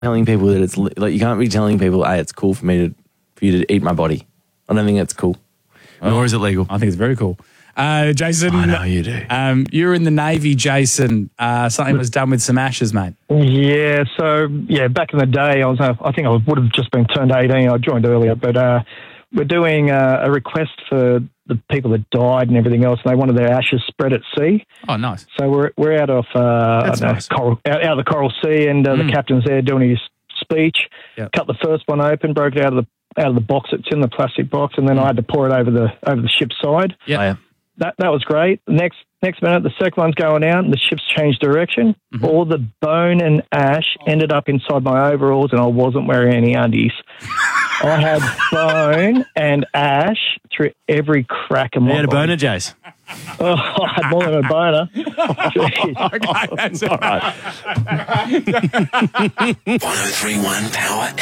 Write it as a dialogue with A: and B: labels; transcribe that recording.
A: telling people that it's like you can't be telling people, hey, it's cool for you to eat my body. I don't think that's cool. Nor is it legal.
B: I think it's very cool. Jason.
A: I know you do.
B: You're in the Navy, Jason. Something was done with some ashes, mate.
C: Yeah, so, back in the day, I think I would have just been turned 18. I joined earlier, but we're doing a request for the people that died and everything else, and they wanted their ashes spread at sea.
B: Oh, nice.
C: So we're out of
B: That's nice.
C: out of the Coral Sea, and the captain's there doing his speech.
B: Yep.
C: Cut the first one open, broke it out of the box. It's in the plastic box, and then I had to pour it over the ship's side.
B: Yep.
A: Oh, yeah.
C: That was great. Next minute, the second one's going out, and the ship's changed direction.
B: Mm-hmm.
C: All the bone and ash ended up inside my overalls, and I wasn't wearing any undies. I had bone and ash through every crack of my
A: You had a
C: body.
A: boner, Jace.
C: Oh, I had more than a boner. Jeez.
B: Okay, that's all right.
D: 103.1 Power